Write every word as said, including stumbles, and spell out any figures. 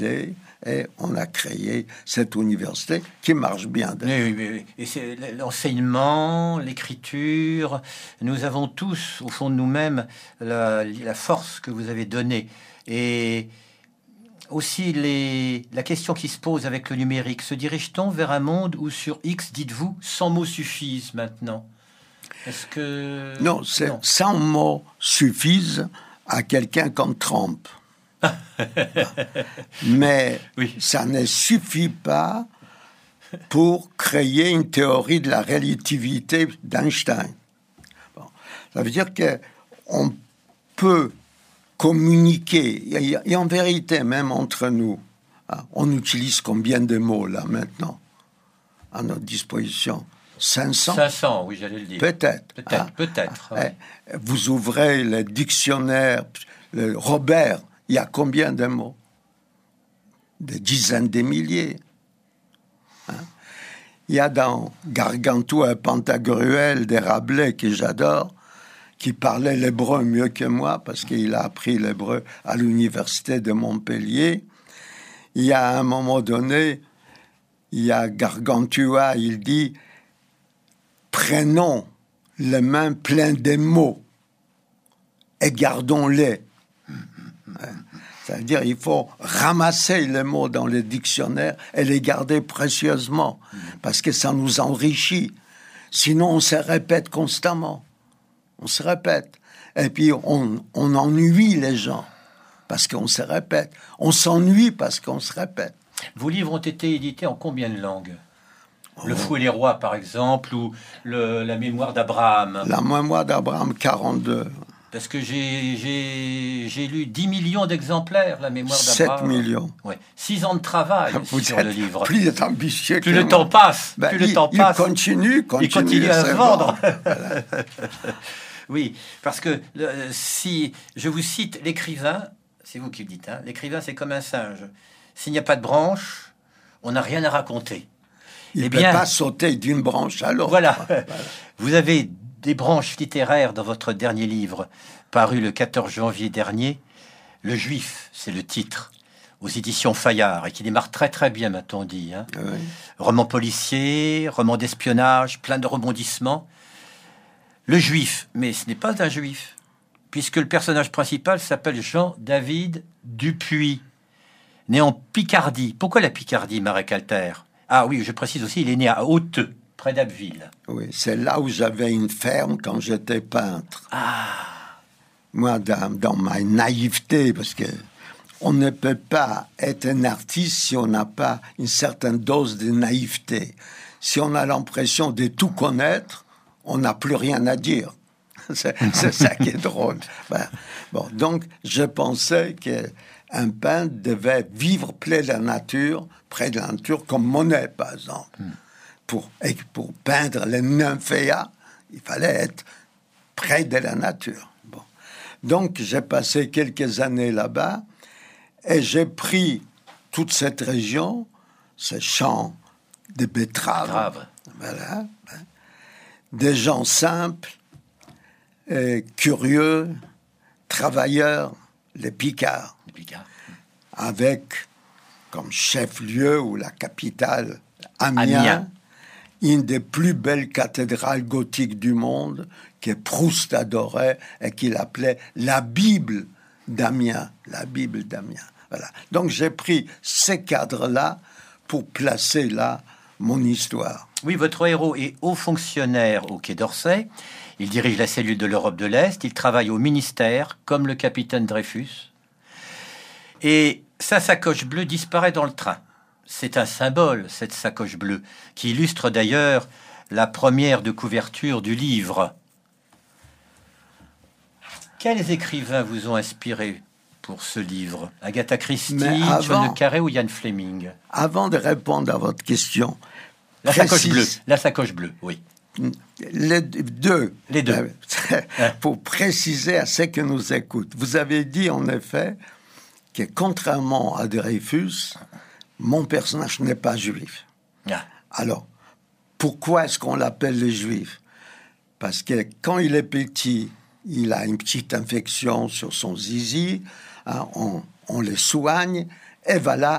et on a créé cette université qui marche bien. Oui, oui, oui. Et c'est l'enseignement, l'écriture. Nous avons tous, au fond de nous-mêmes, la, la force que vous avez donnée. Et aussi les, la question qui se pose avec le numérique. Se dirige-t-on vers un monde où sur X, dites-vous, cent mots suffisent maintenant? Est-ce que... Non, c'est, non. cent mots suffisent à quelqu'un comme Trump. Mais oui. Ça ne suffit pas pour créer une théorie de la relativité d'Einstein. Bon. Ça veut dire qu'on peut communiquer, et, et en vérité, même entre nous, hein, on utilise combien de mots là maintenant à notre disposition? cinq cents cinq cents, oui, j'allais le dire. Peut-être. Peut-être, hein, peut-être. Hein, oui. Vous ouvrez le dictionnaire, le Robert, il y a combien de mots? Des dizaines de milliers. Hein? Il y a dans Gargantua et Pantagruel des Rabelais que j'adore, qui parlait l'hébreu mieux que moi, parce qu'il a appris l'hébreu à l'université de Montpellier. Il y a à un moment donné, il y a Gargantua, il dit « Prenons les mains pleines de mots et gardons-les ». C'est-à-dire il faut ramasser les mots dans les dictionnaires et les garder précieusement, parce que ça nous enrichit. Sinon, on se répète constamment. On se répète. Et puis, on, on ennuie les gens parce qu'on se répète. On s'ennuie parce qu'on se répète. Vos livres ont été édités en combien de langues? Oh. Le Fou et les rois, par exemple, ou le, La mémoire d'Abraham? La mémoire d'Abraham, quarante-deux. Parce que j'ai, j'ai, j'ai lu dix millions d'exemplaires, La mémoire d'Abraham. sept millions. Ouais. six ans de travail Vous sur le livre. Plus ambitieux plus le temps passe. Ben, plus il, le temps il passe. Continue, continue, il continue à se vendre. Voilà. Oui, parce que euh, si je vous cite l'écrivain, c'est vous qui le dites, hein, l'écrivain c'est comme un singe. S'il n'y a pas de branche, on n'a rien à raconter. Il ne eh peut bien, pas sauter d'une branche à l'autre. Voilà. voilà. Vous avez des branches littéraires dans votre dernier livre, paru le quatorze janvier dernier. Le Juif, c'est le titre, aux éditions Fayard, et qui démarre très très bien, m'a-t-on dit. Hein. Oui. Roman policier, roman d'espionnage, plein de rebondissements. Le Juif, mais ce n'est pas un Juif, puisque le personnage principal s'appelle Jean-David Dupuis, né en Picardie. Pourquoi la Picardie, Marek Alter? Ah oui, je précise aussi, il est né à Hauteux, près d'Abbeville. Oui, c'est là où j'avais une ferme quand j'étais peintre. Ah. Moi, dans, dans ma naïveté, parce que on ne peut pas être un artiste si on n'a pas une certaine dose de naïveté. Si on a l'impression de tout connaître, on n'a plus rien à dire. C'est, c'est ça qui est drôle. Ben, bon, donc, je pensais qu'un peintre devait vivre près de la nature, près de la nature, comme Monet, par exemple. Mm. Pour, et pour peindre les nymphéas, il fallait être près de la nature. Bon. Donc, j'ai passé quelques années là-bas et j'ai pris toute cette région, ces champs de betteraves, Grave. Voilà, des gens simples, et curieux, travailleurs, les Picards, les Picards, avec comme chef-lieu ou la capitale Amiens, Amiens, une des plus belles cathédrales gothiques du monde que Proust adorait et qu'il appelait la Bible d'Amiens, la Bible d'Amiens. Voilà. Donc j'ai pris ces cadres-là pour placer là mon histoire. Oui, votre héros est haut fonctionnaire au Quai d'Orsay. Il dirige la cellule de l'Europe de l'Est. Il travaille au ministère, comme le capitaine Dreyfus. Et sa sacoche bleue disparaît dans le train. C'est un symbole, cette sacoche bleue, qui illustre d'ailleurs la première de couverture du livre. Quels écrivains vous ont inspiré pour ce livre? Agatha Christie, avant, John le Carré ou Ian Fleming? Avant de répondre à votre question... La précise, sacoche bleue, la sacoche bleue, oui. Les deux. Les deux. Pour préciser à ceux qui nous écoutent, vous avez dit en effet que contrairement à Dreyfus, mon personnage n'est pas juif. Ah. Alors, pourquoi est-ce qu'on l'appelle le juif? Parce que quand il est petit, il a une petite infection sur son zizi, hein, on, on le soigne, et voilà,